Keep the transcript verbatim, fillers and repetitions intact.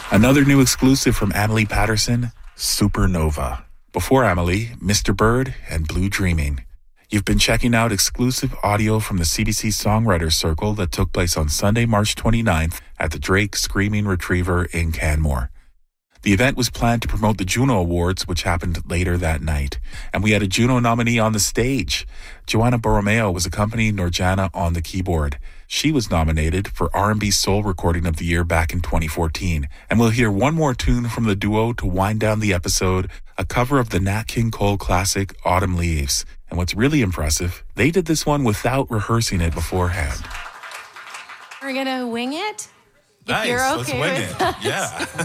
Another new exclusive from Amelie Patterson, Supernova. Before Amelie, Mister Bird, and Blue Dreaming. You've been checking out exclusive audio from the C B C Songwriters Circle that took place on Sunday, March twenty-ninth at the Drake Screaming Retriever in Canmore. The event was planned to promote the Juno Awards, which happened later that night. And we had a Juno nominee on the stage. Joanna Borromeo was accompanying Norjana on the keyboard. She was nominated for R and B Soul Recording of the Year back in twenty fourteen. And we'll hear one more tune from the duo to wind down the episode, a cover of the Nat King Cole classic, Autumn Leaves. And what's really impressive, they did this one without rehearsing it beforehand. We're going to wing it? If Nice, you're okay let's wing with it. that. Yeah.